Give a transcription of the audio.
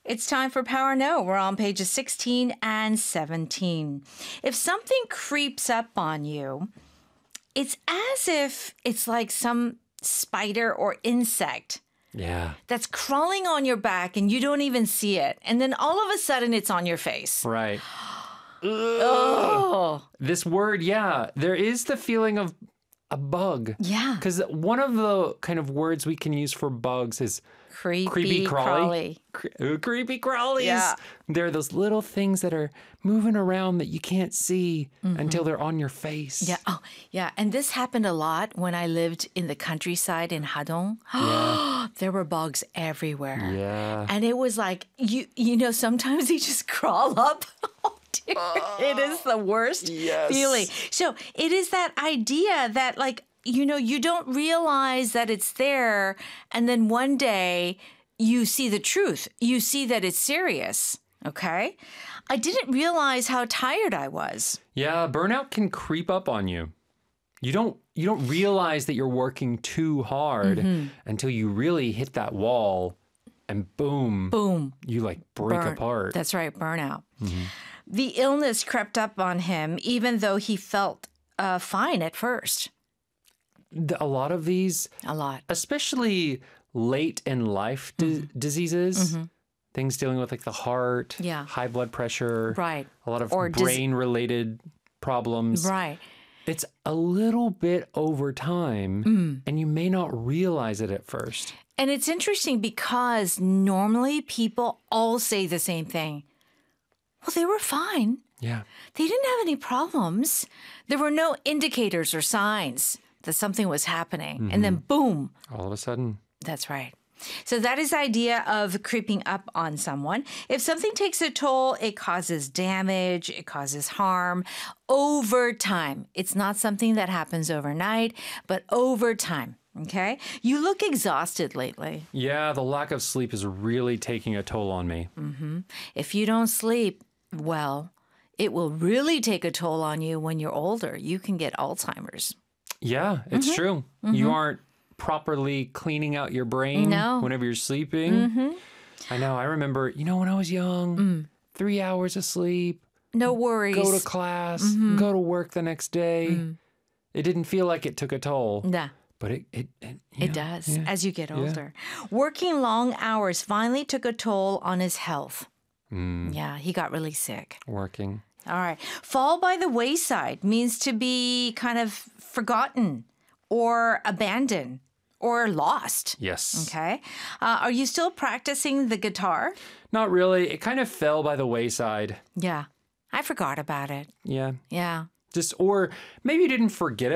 It's time for Power No. We're on pages 16 and 17. If something creeps up on you, it's as if it's like some spider or insect that's crawling on your back and you don't even see it. And then all of a sudden it's on your face. Right. Oh. This word, there is the feeling of a bug. Yeah. Because one of the kind of words we can use for bugs is Creepy crawly. Creepy crawlies. Yeah. They're those little things that are moving around that you can't see until they're on your face. Yeah. Oh, yeah. And this happened a lot when I lived in the countryside in Hadong. There were bugs everywhere. Yeah. And it was like, you know, sometimes they just crawl up. Oh, dear. It is the worst feeling. So it is that idea that, like, you know, you don't realize that it's there. And then one day you see the truth. You see that it's serious. Okay. I didn't realize how tired I was. Yeah. Burnout can creep up on you. You don't realize that you're working too hard until you really hit that wall and boom, you like break apart. That's right. Burnout. The illness crept up on him, even though he felt fine at first. A lot of these, especially late in life diseases, things dealing with like the heart, high blood pressure, right? A lot of brain-related problems, right? It's a little bit over time, and you may not realize it at first. And it's interesting because normally people all say the same thing. Well, they were fine. Yeah. They didn't have any problems. There were no indicators or signs that something was happening. And then boom. All of a sudden. That's right. So that is the idea of creeping up on someone. If something takes a toll, it causes damage, it causes harm over time. It's not something that happens overnight, but over time. Okay? You look exhausted lately. Yeah, the lack of sleep is really taking a toll on me. If you don't sleep well, it will really take a toll on you when you're older. You can get Alzheimer's. Yeah, it's true. You aren't properly cleaning out your brain whenever you're sleeping. I know. I remember, you know, when I was young, 3 hours of sleep. No worries. Go to class, go to work the next day. It didn't feel like it took a toll. Nah. But it does as you get older. Working long hours finally took a toll on his health. Yeah, he got really sick. Working. All right. Fall by the wayside means to be kind of forgotten or abandoned or lost. Yes. Okay. Are you still practicing the guitar? Not really. It kind of fell by the wayside. Yeah. I forgot about it. Yeah. Yeah. Or maybe you didn't forget